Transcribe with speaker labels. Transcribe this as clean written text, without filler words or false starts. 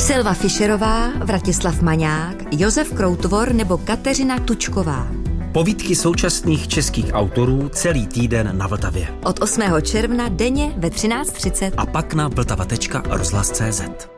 Speaker 1: Silva Fischerová, Vratislav Maňák, Josef Kroutvor nebo Kateřina Tučková.
Speaker 2: Povídky současných českých autorů celý týden na Vltavě.
Speaker 1: Od 8. června denně ve 13:30.
Speaker 2: A pak na vltava.rozhlas.cz.